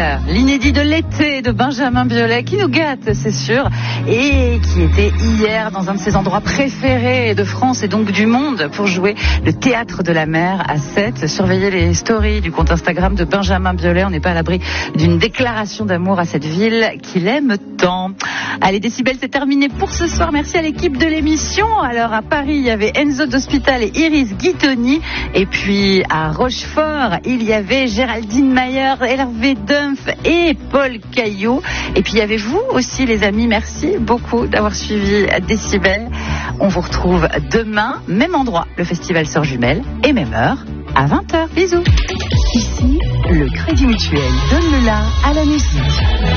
l'inédit de l'été de Benjamin Biolay, qui nous gâte, c'est sûr, et qui était hier dans un de ses endroits préférés de France et donc du monde pour jouer le Théâtre de la Mer à Sète. Surveillez les stories du compte Instagram de Benjamin Biolay, on n'est pas à l'abri d'une déclaration d'amour à cette ville qu'il aime tant. Allez, Décibel, c'est terminé pour ce soir. Merci à l'équipe de l'émission. Alors à Paris, il y avait Enzo d'Hospital et Iris Guitoni, et puis à Rochefort, il y avait Géraldine Mayer, Hervé Dumpf et Paul Caillot. Et puis il y avait vous aussi, les amis. Merci beaucoup d'avoir suivi Décibel. On vous retrouve demain, même endroit, le festival Sœurs Jumelles, et même heure, à 20h. Bisous. Ici, le Crédit Mutuel donne le la à la musique.